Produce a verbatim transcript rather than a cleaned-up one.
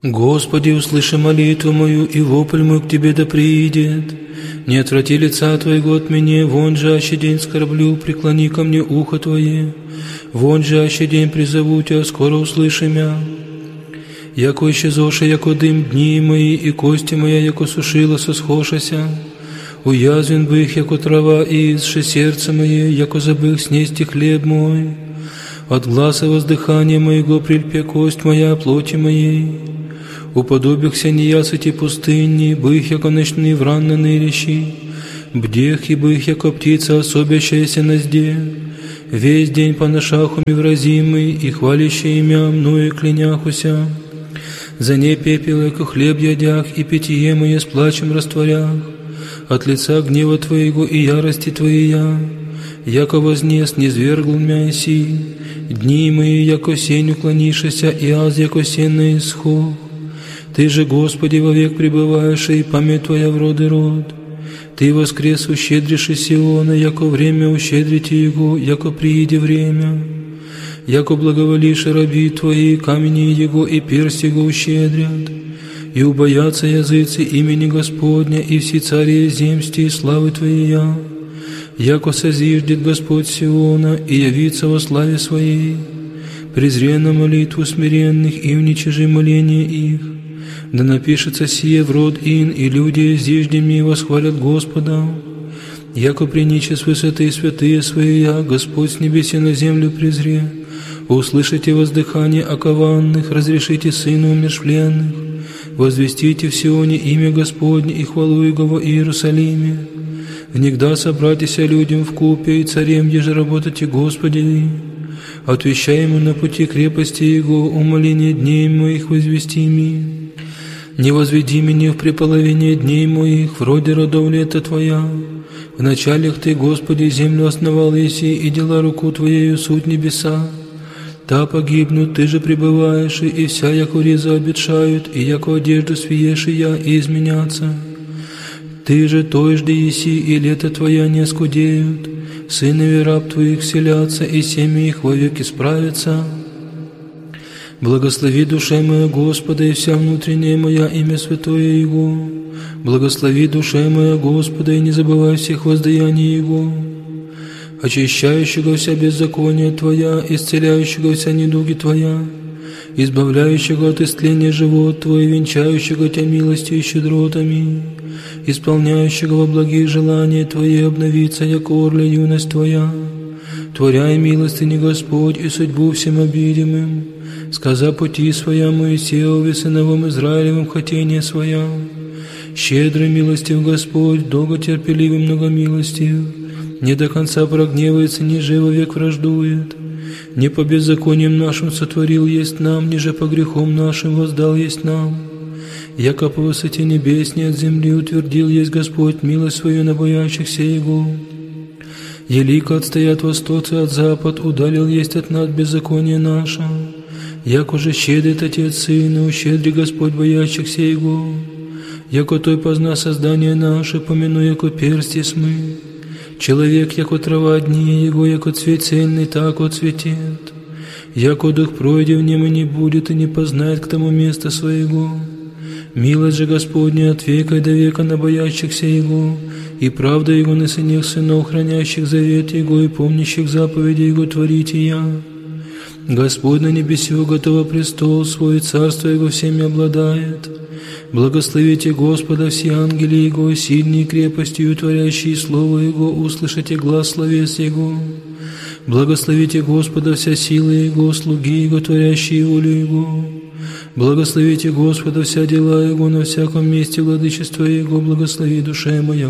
Господи, услыши молитву мою, и вопль мой к Тебе да приидет. Не отврати лица Твоего от меня, вон же аще день скорблю, преклони ко мне ухо Твое. Вон же аще день призову Тебя, скоро услыши мя. Яко исчезоша, яко дым дни мои, и кости моя, яко сушила сосхошася. Уязвен бых, яко трава, и изше сердце мое, яко забых снести хлеб мой. От гласа воздыхания моего прильпе кость моя плоти моей. Уподобихся неясыти пустыни, бых, яко ночные вранно нырящий, бдех и бых, яко птица, особящаяся на зде. Весь день по ношаху мивразимый, и хвалящий имя мною кляняхуся. За ней пепел, яко хлеб ядях, и питье мое с плачем растворях. От лица гнева Твоего и ярости Твоя, яко вознес низвергл мя иси. Дни мои, яко сень уклонишися, и аз, яко сенный исход. Ты же, Господи, вовек пребываешь, и память Твоя в роды род. Ты воскрес ущедришь из Сиона, яко время ущедрите Его, яко прииде время. Яко благоволишь раби Твои, камени Его и персть Его ущедрят. И убоятся языцы имени Господня, и все цари земсти славы Твоя. Яко созиждет Господь Сиона, и явится во славе Своей. Презре на молитву смиренных, и уничижи моление их. Да напишется сие в род ин, и люди зиждеми восхвалят Господа. Яко приниче с высоты святые Своя, Господь с небеси на землю презре. Услышите воздыхание окованных, разрешите сыну умершвленных. Возвестите в Сионе имя Господне и хвалу Его в Иерусалиме. Внегда собратися людям в купе, и царем еже работайте Господи. Отвещай ему на пути крепости Его, умоление дней моих возвести ми. Не возведи меня в преполовение дней моих, вроде родов лета Твоя. В началях Ты, Господи, землю основал еси, и дела руку Твоею суть небеса. Та погибнут, Ты же пребываешь, и вся яко риза обетшают, и яко одежду свиеши я, и изменятся. Ты же той жди еси, и лето Твоя не оскудеют. Сынови раб Твоих селятся, и семьи их вовек исправятся. Благослови душе моя Господа, и вся внутренняя моя имя святое Его. Благослови душе моя Господа, и не забывай всех воздаяний Его. Очищающего вся беззакония Твоя, исцеляющего вся недуги Твоя, избавляющего от истления живот Твой, венчающего Тебя милостью и щедротами, исполняющего во благих желания Твои, обновиться, яко орля юность Твоя. Творяй милостыни Господь и судьбу всем обидимым, сказа пути Своя Моисееве, сыновым Израилевым, хотение Своя. Щедрый милостив Господь, долготерпеливый многомилостив, не до конца прогневается, ниже вовек враждует. Не по беззакониям нашим сотворил есть нам, ниже по грехам нашим воздал есть нам. Яко по высоте небесней от земли утвердил есть Господь милость свою на боящихся Его. Елико отстоят восток и от запад, удалил есть от нас беззаконие наше. Яко же щедрит Отец Сына, ущедри Господь боящихся Его. Яко Той позна создание наше, помяну, яко персти смы. Человек, яко трава дни Его, яко цвет цельный, так отцветет. Яко дух пройдет в нем и не будет, и не познает к тому места своего. Милость же Господня от века и до века на боящихся Его, и правда Его на сынах сынов, хранящих завет Его и помнящих заповеди Его творите я. Господь на небесу готово престол свой, царство Его всеми обладает. Благословите Господа все ангели Его, сильные крепостью, творящие Слово Его, услышите глас словес Его. Благословите Господа вся сила Его, слуги Его, творящие волю Его. Благословите Господа вся дела Его, на всяком месте владычества Его, благослови душа моя